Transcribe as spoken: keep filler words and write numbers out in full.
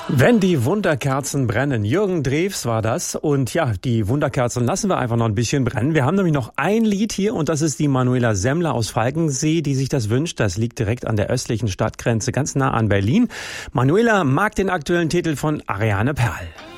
Wenn die Wunderkerzen brennen. Jürgen Drews war das. Und ja, die Wunderkerzen lassen wir einfach noch ein bisschen brennen. Wir haben nämlich noch ein Lied hier und das ist die Manuela Semmler aus Falkensee, die sich das wünscht. Das liegt direkt an der östlichen Stadtgrenze, ganz nah an Berlin. Manuela mag den aktuellen Titel von Ariane Perl.